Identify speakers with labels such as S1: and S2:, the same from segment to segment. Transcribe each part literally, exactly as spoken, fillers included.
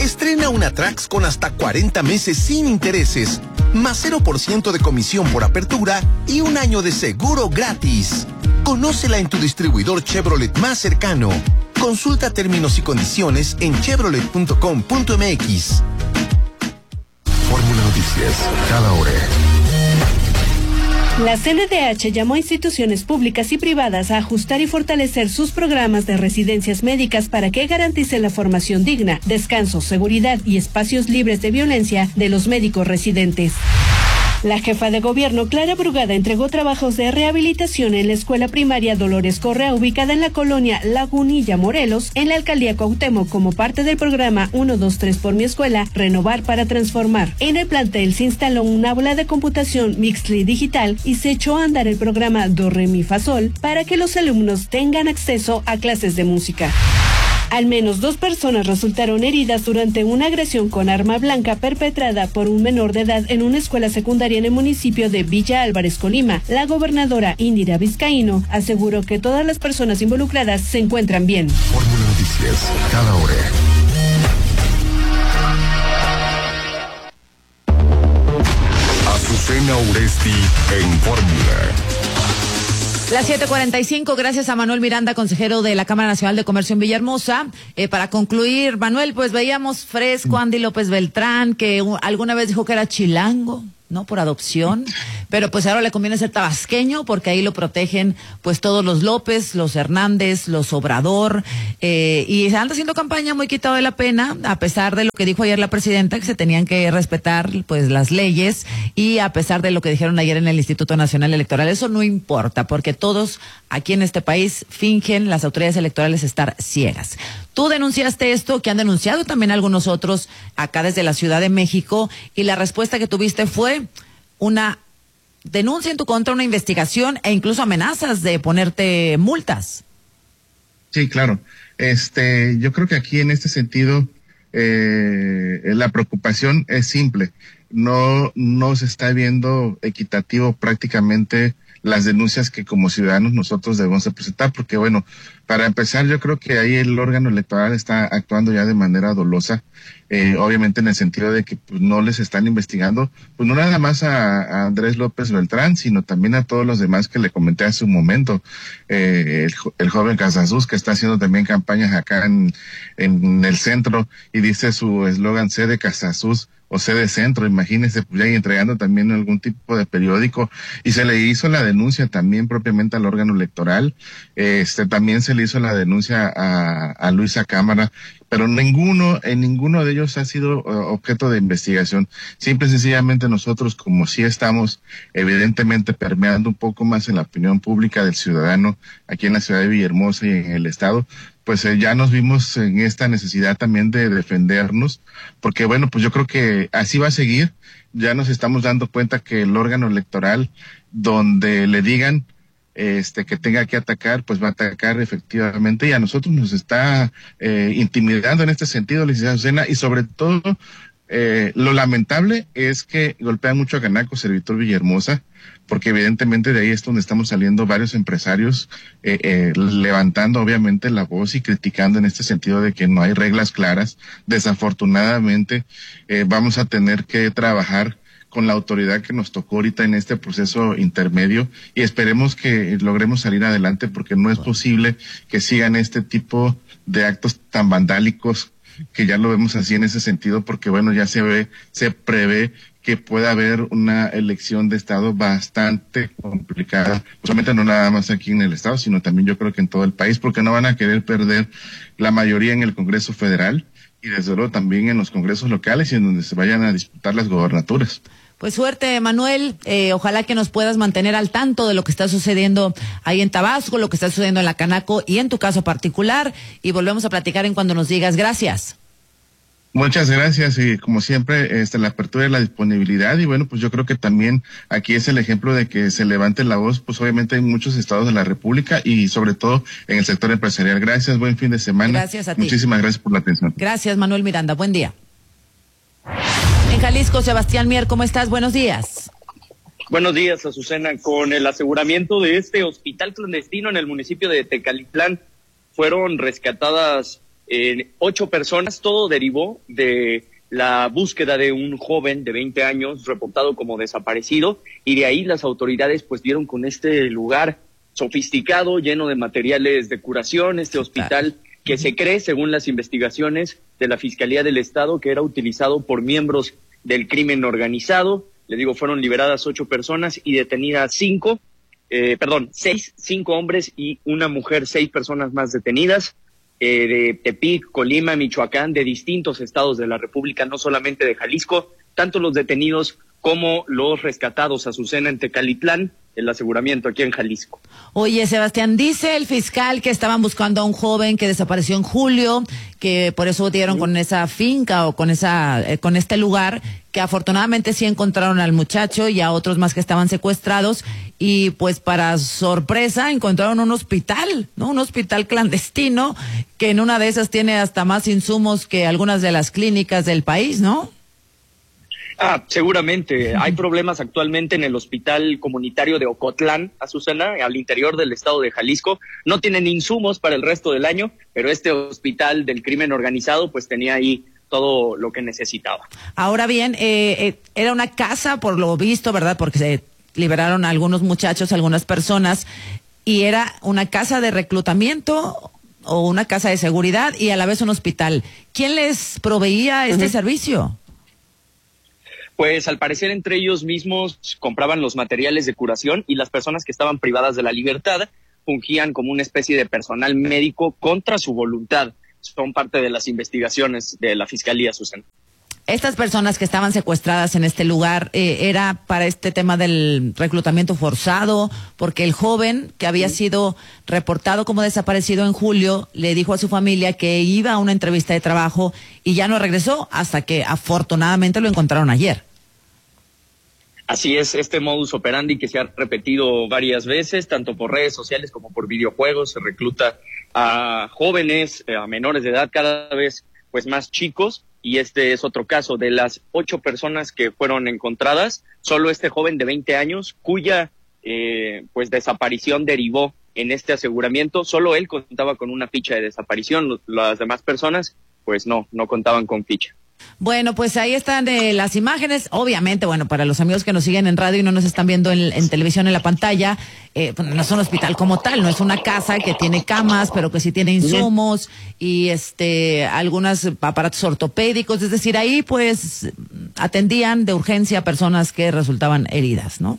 S1: Estrena una Trax con hasta cuarenta meses sin intereses, más cero por ciento de comisión por apertura y un año de seguro gratis. Conócela en tu distribuidor Chevrolet más cercano. Consulta términos y condiciones en chevrolet punto com punto m x.
S2: Fórmula Noticias, cada hora.
S3: La C N D H llamó a instituciones públicas y privadas a ajustar y fortalecer sus programas de residencias médicas para que garanticen la formación digna, descanso, seguridad y espacios libres de violencia de los médicos residentes. La jefa de gobierno, Clara Brugada, entregó trabajos de rehabilitación en la escuela primaria Dolores Correa, ubicada en la colonia Lagunilla, Morelos, en la alcaldía Cuauhtémoc, como parte del programa uno dos tres por mi escuela, Renovar para Transformar. En el plantel se instaló un aula de computación Mixly digital y se echó a andar el programa Do Re Mi Fa Sol para que los alumnos tengan acceso a clases de música. Al menos dos personas resultaron heridas durante una agresión con arma blanca perpetrada por un menor de edad en una escuela secundaria en el municipio de Villa Álvarez, Colima. La gobernadora Indira Vizcaíno aseguró que todas las personas involucradas se encuentran bien.
S2: Fórmula Noticias, cada hora. Azucena Uresti en Fórmula.
S4: Las siete cuarenta y cinco, gracias a Manuel Miranda, consejero de la Cámara Nacional de Comercio en Villahermosa. Eh, para concluir, Manuel, pues veíamos fresco Andy López Beltrán, que uh, alguna vez dijo que era chilango, ¿no? Por adopción, pero pues ahora le conviene ser tabasqueño porque ahí lo protegen pues todos los López, los Hernández, los Obrador, eh, y se anda haciendo campaña muy quitado de la pena, a pesar de lo que dijo ayer la presidenta, que se tenían que respetar pues las leyes, y a pesar de lo que dijeron ayer en el Instituto Nacional Electoral. Eso no importa, porque todos aquí en este país fingen las autoridades electorales estar ciegas. Tú denunciaste esto, que han denunciado también algunos otros acá desde la Ciudad de México, y la respuesta que tuviste fue una denuncia en tu contra, una investigación e incluso amenazas de ponerte multas.
S5: Sí, claro. Este, yo creo que aquí en este sentido eh, la preocupación es simple. No, no se está viendo equitativo prácticamente las denuncias que como ciudadanos nosotros debemos de presentar, porque bueno, para empezar yo creo que ahí el órgano electoral está actuando ya de manera dolosa, eh, obviamente en el sentido de que pues, no les están investigando, pues no nada más a, a Andrés López Beltrán, sino también a todos los demás que le comenté hace un momento, eh, el, el joven Casasus, que está haciendo también campañas acá en, en el centro, y dice su eslogan C de Casasus, o sede centro, imagínense, pues ya entregando también algún tipo de periódico, y se le hizo la denuncia también propiamente al órgano electoral, este también se le hizo la denuncia a, a Luisa Cámara, pero ninguno, en ninguno de ellos ha sido uh, objeto de investigación. Simple y sencillamente nosotros, como sí estamos evidentemente permeando un poco más en la opinión pública del ciudadano aquí en la ciudad de Villahermosa y en el estado, pues eh, ya nos vimos en esta necesidad también de defendernos, porque bueno, pues yo creo que así va a seguir. Ya nos estamos dando cuenta que el órgano electoral, donde le digan este que tenga que atacar, pues va a atacar efectivamente, y a nosotros nos está eh, intimidando en este sentido, licenciada Azucena, y sobre todo eh, lo lamentable es que golpea mucho a Canaco, Servitor Villahermosa, porque evidentemente de ahí es donde estamos saliendo varios empresarios eh, eh, levantando obviamente la voz y criticando en este sentido de que no hay reglas claras. Desafortunadamente eh, vamos a tener que trabajar con la autoridad que nos tocó ahorita en este proceso intermedio, y esperemos que logremos salir adelante, porque no es posible que sigan este tipo de actos tan vandálicos, que ya lo vemos así en ese sentido, porque bueno, ya se ve, se prevé que pueda haber una elección de estado bastante complicada, solamente no nada más aquí en el estado, sino también yo creo que en todo el país, porque no van a querer perder la mayoría en el Congreso Federal y desde luego también en los congresos locales y en donde se vayan a disputar las gobernaturas.
S4: Pues suerte, Manuel, eh, ojalá que nos puedas mantener al tanto de lo que está sucediendo ahí en Tabasco, lo que está sucediendo en la Canaco y en tu caso particular, y volvemos a platicar en cuando nos digas. Gracias.
S5: Muchas gracias, y como siempre, este, la apertura y la disponibilidad, y bueno, pues yo creo que también aquí es el ejemplo de que se levante la voz, pues obviamente en muchos estados de la República y sobre todo en el sector empresarial. Gracias, buen fin de semana.
S4: Gracias a ti.
S5: Muchísimas gracias por la atención.
S4: Gracias, Manuel Miranda, buen día. En Jalisco, Sebastián Mier, ¿cómo estás? Buenos días.
S6: Buenos días, Azucena. Con el aseguramiento de este hospital clandestino en el municipio de Tecalitlán, fueron rescatadas eh, ocho personas. Todo derivó de la búsqueda de un joven de veinte años reportado como desaparecido, y de ahí las autoridades pues dieron con este lugar sofisticado, lleno de materiales de curación, este hospital que se cree, según las investigaciones de la Fiscalía del Estado, que era utilizado por miembros del crimen organizado. Le digo, fueron liberadas ocho personas y detenidas cinco, eh, perdón, seis, cinco hombres y una mujer, seis personas más detenidas, eh, de Tepic, Colima, Michoacán, de distintos estados de la República, no solamente de Jalisco, tanto los detenidos como los rescatados, Azucena, en Tecalitlán, el aseguramiento aquí en Jalisco.
S4: Oye, Sebastián, dice el fiscal que estaban buscando a un joven que desapareció en julio, que por eso dieron con esa finca o con esa eh, con este lugar, que afortunadamente sí encontraron al muchacho y a otros más que estaban secuestrados, y pues para sorpresa encontraron un hospital, ¿no? Un hospital clandestino que en una de esas tiene hasta más insumos que algunas de las clínicas del país, ¿no?
S6: Ah, seguramente. Hay problemas actualmente en el hospital comunitario de Ocotlán, Azucena, al interior del estado de Jalisco. No tienen insumos para el resto del año, pero este hospital del crimen organizado pues tenía ahí todo lo que necesitaba.
S4: Ahora bien, eh, eh, era una casa, por lo visto, ¿verdad? Porque se liberaron a algunos muchachos, a algunas personas, y era una casa de reclutamiento o una casa de seguridad y a la vez un hospital. ¿Quién les proveía este uh-huh. servicio?
S6: Pues al parecer entre ellos mismos compraban los materiales de curación, y las personas que estaban privadas de la libertad fungían como una especie de personal médico contra su voluntad. Son parte de las investigaciones de la Fiscalía, Susana.
S4: Estas personas que estaban secuestradas en este lugar, eh, ¿era para este tema del reclutamiento forzado? Porque el joven que había sido reportado como desaparecido en julio le dijo a su familia que iba a una entrevista de trabajo y ya no regresó hasta que afortunadamente lo encontraron ayer.
S6: Así es, este modus operandi que se ha repetido varias veces, tanto por redes sociales como por videojuegos. Se recluta a jóvenes, a menores de edad, cada vez pues más chicos, y este es otro caso. De las ocho personas que fueron encontradas, solo este joven de veinte años, cuya eh, pues desaparición derivó en este aseguramiento, solo él contaba con una ficha de desaparición. Las demás personas pues no, no contaban con ficha.
S4: Bueno, pues ahí están eh, las imágenes. Obviamente, bueno, para los amigos que nos siguen en radio y no nos están viendo en, en televisión en la pantalla, eh, pues no es un hospital como tal, no es una casa que tiene camas, pero que sí tiene insumos y este algunos aparatos ortopédicos. Es decir, ahí pues atendían de urgencia a personas que resultaban heridas, ¿no?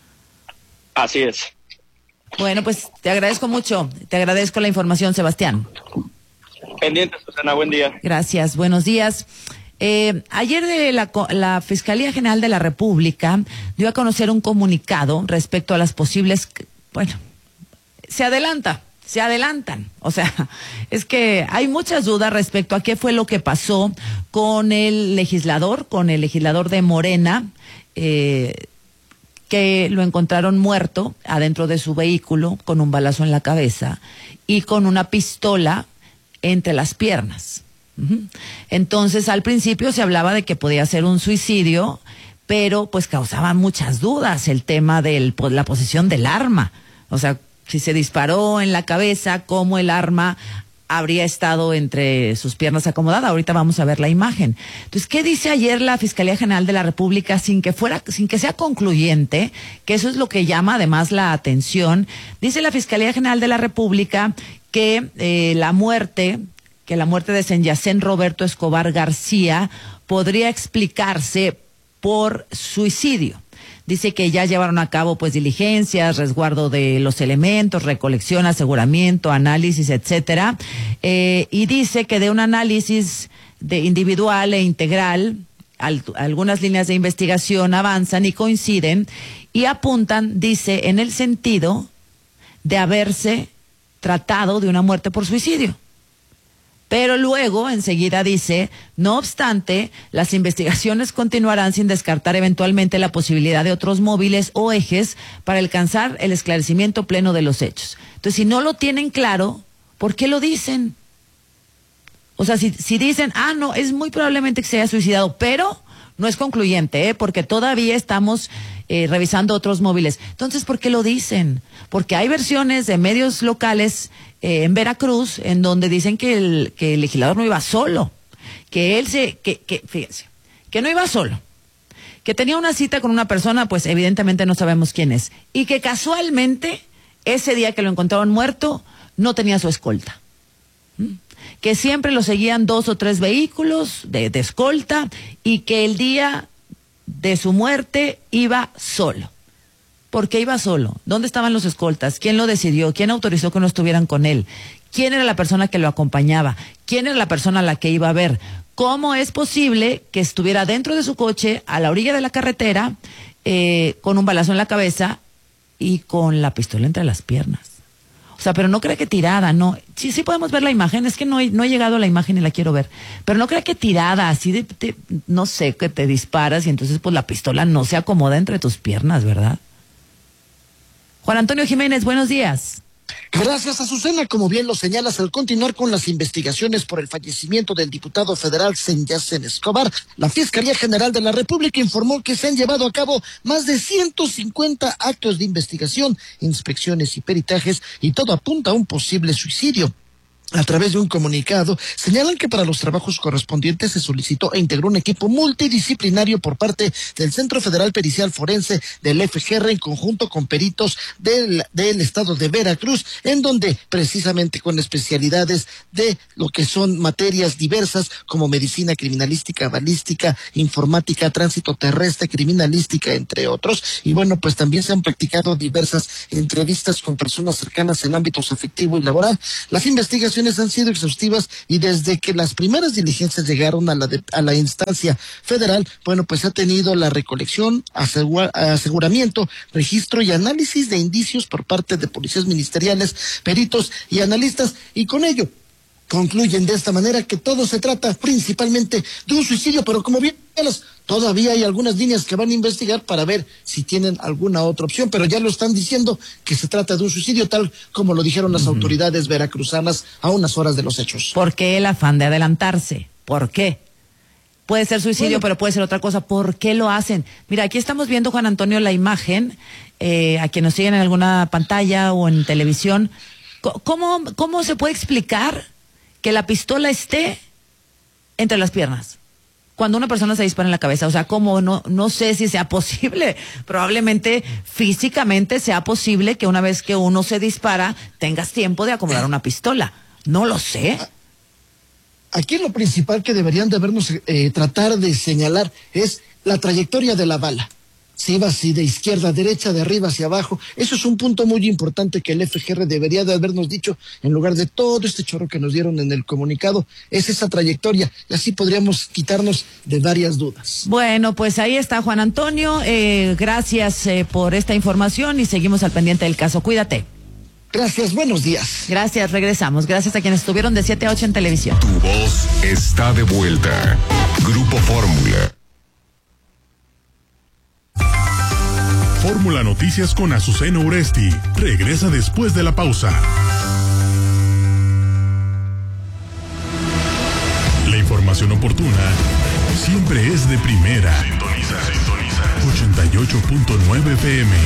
S6: Así es.
S4: Bueno, pues te agradezco mucho. Te agradezco la información, Sebastián.
S6: Pendiente, Susana, buen día.
S4: Gracias, buenos días. Eh, ayer de la, la Fiscalía General de la República dio a conocer un comunicado respecto a las posibles, bueno, se adelanta, se adelantan, o sea, es que hay muchas dudas respecto a qué fue lo que pasó con el legislador, con el legislador de Morena, eh, que lo encontraron muerto adentro de su vehículo con un balazo en la cabeza y con una pistola entre las piernas. Entonces, al principio se hablaba de que podía ser un suicidio, pero pues causaba muchas dudas el tema de pues, la posesión del arma. O sea, si se disparó en la cabeza, ¿cómo el arma habría estado entre sus piernas acomodada? Ahorita vamos a ver la imagen. Entonces, ¿qué dice ayer la Fiscalía General de la República sin que fuera, sin que sea concluyente? Que eso es lo que llama además la atención. Dice la Fiscalía General de la República que eh, la muerte que la muerte de Senyacén Roberto Escobar García podría explicarse por suicidio. Dice que ya llevaron a cabo pues diligencias, resguardo de los elementos, recolección, aseguramiento, análisis, etcétera. Eh, y dice que de un análisis de individual e integral, al, algunas líneas de investigación avanzan y coinciden y apuntan, dice, en el sentido de haberse tratado de una muerte por suicidio. Pero luego, enseguida dice, no obstante, las investigaciones continuarán sin descartar eventualmente la posibilidad de otros móviles o ejes para alcanzar el esclarecimiento pleno de los hechos. Entonces, si no lo tienen claro, ¿por qué lo dicen? O sea, si, si dicen, ah, no, es muy probablemente que se haya suicidado, pero no es concluyente, ¿eh? Porque todavía estamos eh, revisando otros móviles. Entonces, ¿por qué lo dicen? Porque hay versiones de medios locales eh, en Veracruz, en donde dicen que el, que el legislador no iba solo, que él se, que, que, fíjense, que no iba solo, que tenía una cita con una persona, pues evidentemente no sabemos quién es, y que casualmente ese día que lo encontraron muerto no tenía su escolta, ¿Mm? que siempre lo seguían dos o tres vehículos de, de escolta y que el día de su muerte iba solo. ¿Por qué iba solo? ¿Dónde estaban los escoltas? ¿Quién lo decidió? ¿Quién autorizó que no estuvieran con él? ¿Quién era la persona que lo acompañaba? ¿Quién era la persona a la que iba a ver? ¿Cómo es posible que estuviera dentro de su coche, a la orilla de la carretera, eh, con un balazo en la cabeza y con la pistola entre las piernas? O sea, pero no cree que tirada, no. Sí, sí podemos ver la imagen, es que no he, no he llegado a la imagen y la quiero ver. Pero no cree que tirada, así de, de, no sé, que te disparas y entonces pues la pistola no se acomoda entre tus piernas, ¿verdad? Juan Antonio Jiménez, buenos días.
S7: Gracias, Azucena. Como bien lo señalas, al continuar con las investigaciones por el fallecimiento del diputado federal Santiago Escobar, la Fiscalía General de la República informó que se han llevado a cabo más de ciento cincuenta actos de investigación, inspecciones y peritajes, y todo apunta a un posible suicidio. A través de un comunicado, señalan que para los trabajos correspondientes se solicitó e integró un equipo multidisciplinario por parte del Centro Federal Pericial Forense del F G R en conjunto con peritos del, del estado de Veracruz, en donde precisamente con especialidades de lo que son materias diversas como medicina criminalística, balística, informática, tránsito terrestre, criminalística, entre otros. Y bueno, pues también se han practicado diversas entrevistas con personas cercanas en ámbitos afectivo y laboral. Las investigaciones han sido exhaustivas y desde que las primeras diligencias llegaron a la de, a la instancia federal, bueno, pues ha tenido la recolección, asegura, aseguramiento, registro y análisis de indicios por parte de policías ministeriales, peritos y analistas, y con ello concluyen de esta manera que todo se trata principalmente de un suicidio, pero como bien todavía hay algunas líneas que van a investigar para ver si tienen alguna otra opción, pero ya lo están diciendo que se trata de un suicidio, tal como lo dijeron las uh-huh. autoridades veracruzanas a unas horas de los hechos.
S4: ¿Por qué el afán de adelantarse? ¿Por qué? Puede ser suicidio, bueno, pero puede ser otra cosa. ¿Por qué lo hacen? Mira, aquí estamos viendo, Juan Antonio, la imagen, eh, a quienes nos siguen en alguna pantalla o en televisión. ¿Cómo, cómo se puede explicar que la pistola esté entre las piernas cuando una persona se dispara en la cabeza? O sea, ¿cómo? No, no sé si sea posible. Probablemente físicamente sea posible que una vez que uno se dispara tengas tiempo de acomodar una pistola. No lo sé.
S7: Aquí lo principal que deberían de habernos eh, tratar de señalar es la trayectoria de la bala. Si iba así de izquierda a derecha, de arriba hacia abajo. Eso es un punto muy importante que el F G R debería de habernos dicho en lugar de todo este chorro que nos dieron en el comunicado. Es esa trayectoria y así podríamos quitarnos de varias dudas.
S4: Bueno, pues ahí está, Juan Antonio. Eh, gracias eh, por esta información y seguimos al pendiente del caso. Cuídate.
S7: Gracias, buenos días.
S4: Gracias, regresamos. Gracias a quienes estuvieron de siete a ocho en televisión.
S2: Tu voz está de vuelta. Grupo Fórmula.
S8: Fórmula Noticias con Azucena Uresti. Regresa después de la pausa. La información oportuna siempre es de primera. Sintoniza, sintoniza. ochenta y ocho punto nueve F M.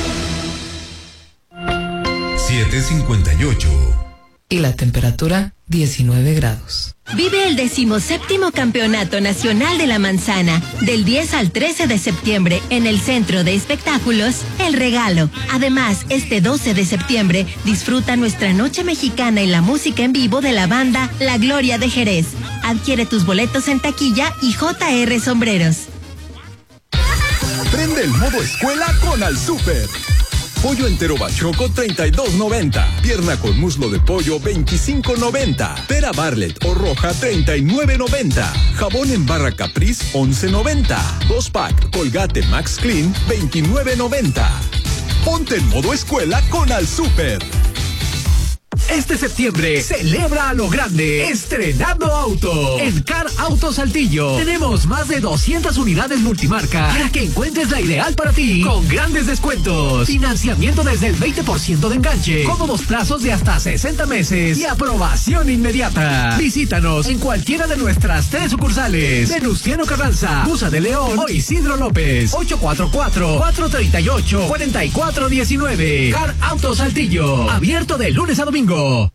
S9: siete cincuenta y ocho.
S10: Y la temperatura, diecinueve grados.
S11: Vive el decimoséptimo Campeonato Nacional de la Manzana, del diez al trece de septiembre, en el Centro de Espectáculos El Regalo. Además, este doce de septiembre, disfruta nuestra noche mexicana y la música en vivo de la banda La Gloria de Jerez. Adquiere tus boletos en taquilla y J R Sombreros.
S12: Prende el modo escuela con Al Súper. Pollo entero bachoco treinta y dos noventa. Pierna con muslo de pollo veinticinco noventa. Pera Barlet o roja treinta y nueve noventa. Jabón en barra Caprice once noventa. Dos pack Colgate Max Clean veintinueve noventa. Ponte en modo escuela con Al Súper.
S13: Este septiembre, celebra a lo grande, estrenando auto. En Car Auto Saltillo, tenemos más de doscientas unidades multimarca para que encuentres la ideal para ti, con grandes descuentos, financiamiento desde el veinte por ciento de enganche, cómodos plazos de hasta sesenta meses y aprobación inmediata. Visítanos en cualquiera de nuestras tres sucursales: Venustiano Carranza, Busa de León o Isidro López. Ocho cuatro cuatro, cuatro tres ocho, cuatro cuatro uno nueve. Car Auto Saltillo, abierto de lunes a domingo.